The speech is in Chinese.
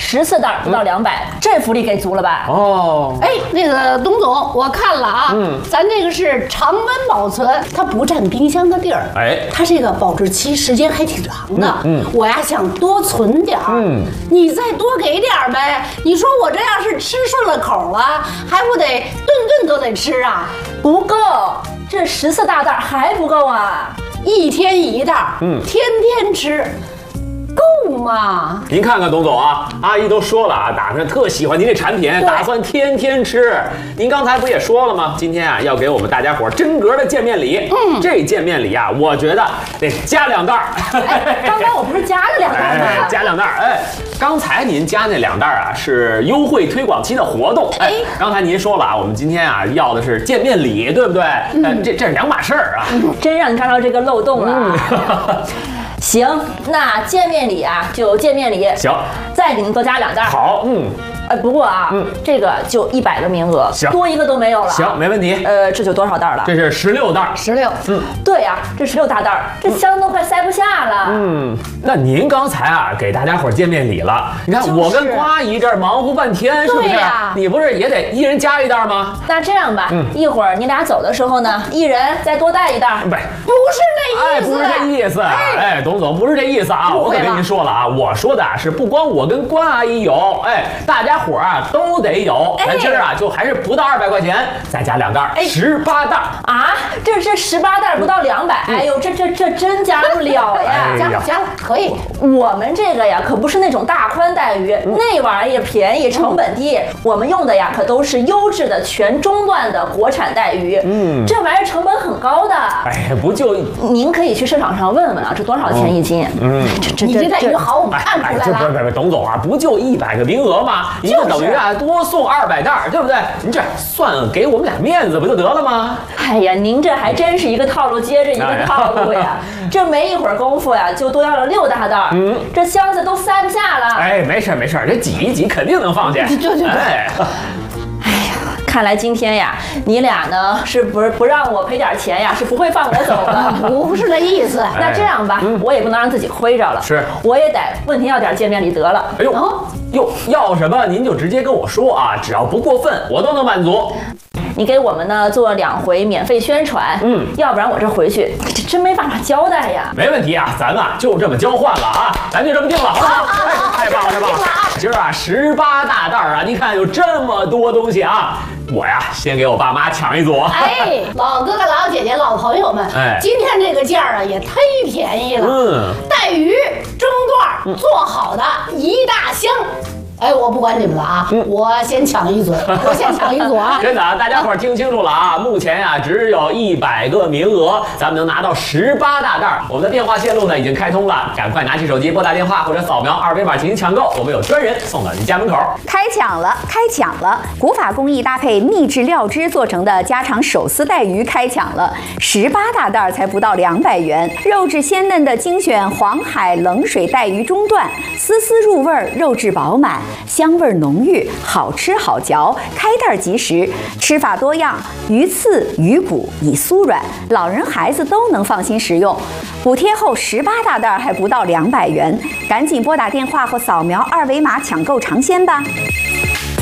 14袋不到200，这福利给足了吧？ 哦， 哎，那个董总，我看了啊，咱这个是常温保存，它不占冰箱的地儿， 哎， 它这个保质期时间还挺长的。我呀想多存点儿，你再多给点儿呗。你说我这要是吃顺了口了，还不得顿顿都得吃啊？ 不够，这14大袋还不够啊！ 一天1袋，天天吃。够吗？ 您看看董总啊，阿姨都说了啊，打算特喜欢您这产品，打算天天吃。您刚才不也说了吗？今天啊要给我们大家伙真格的见面礼。这见面礼啊，我觉得得加2袋。 哎，刚刚我不是加了2袋吗？ 加2袋。哎，刚才您加那2袋啊是优惠推广期的活动。哎，刚才您说了啊，我们今天啊要的是见面礼，对不对？这是2码事儿啊。 真让你抓到这个漏洞了。行，那见面礼啊，就见面礼。 行， 再给您多加2袋。 好， 不过啊，这个就100个名额， 行， 多一个都没有了。 行，没问题。 这就多少袋了？ 这是16袋。 16。 对呀，这16大袋，这箱都快塞不下了。 那您刚才啊给大家伙见面礼了，你看我跟瓜阿姨这儿忙活半天，是不是？你不是也得一人加1袋吗？ 那这样吧，一会儿你俩走的时候呢，一人再多带1袋。 不是那意思。 不是这意思。哎，董总不是这意思啊！我可跟您说了啊，我说的是不光我跟关阿姨有，大家伙啊都得有。咱今儿啊就还是不到200块钱，再加2袋，18袋啊！这18袋不到200，哎呦，这真加不了呀！ 加了，可以。 我们这个呀可不是那种大宽带鱼，那玩意儿便宜，成本低。我们用的呀可都是优质的全中段的国产带鱼，这玩意儿成本很高的。 哎，不就您可以去市场上问问啊，这多少钱1斤？ 你这带鱼好，我们看出来了。 别，董总啊，不就100个名额吗？一个等于啊多送200袋，对不对？您这算给我们俩面子不就得了吗？ 哎呀，您这还真是一个套路接着一个套路呀！这没一会儿功夫呀，就多要了6大袋，这箱子都塞不下了。 哎，没事，这挤一挤肯定能放下。 对。 哎呀，看来今天呀，你俩呢是不让我赔点钱呀，是不会放我走的。 不是那意思。 那这样吧，我也不能让自己亏着了， 是， 我也得问您要点见面礼得了。 哎呦，要什么您就直接跟我说啊，只要不过分，我都能满足。 你给我们呢做2回免费宣传，要不然我这回去这真没办法交代呀。 没问题啊，咱们就这么交换了啊，咱就这么定了，好吗？太棒了！今儿啊18大袋啊，您看有这么多东西啊，我呀先给我爸妈抢一组。 哎，老哥哥、老姐姐、老朋友们，今天这个价啊也忒便宜了。带鱼中段做好的1大箱。哎，我不管你们了啊，我先抢一组啊！ 真的啊，大家伙听清楚了啊！目前呀只有100个名额，咱们能拿到18大袋。我们的电话线路呢已经开通了，赶快拿起手机拨打电话或者扫描2维码进行抢购，我们有专人送到您家门口。 开抢了！古法工艺搭配秘制料汁做成的家常手撕带鱼开抢了，18大袋才不到200元，肉质鲜嫩的精选黄海冷水带鱼中段，丝丝入味，肉质饱满。香味浓郁，好吃好嚼，开袋即食，吃法多样，鱼刺、鱼骨已酥软，老人孩子都能放心食用。补贴后18大袋还不到200元，赶紧拨打电话或扫描2维码抢购尝鲜吧。